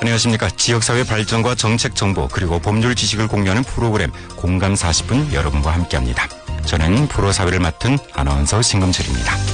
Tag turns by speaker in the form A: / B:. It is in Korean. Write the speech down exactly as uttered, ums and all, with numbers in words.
A: 안녕하십니까. 지역사회 발전과 정책 정보 그리고 법률 지식을 공유하는 프로그램 공감 사십 분 여러분과 함께합니다. 저는 프로사회를 맡은 아나운서 신금철입니다.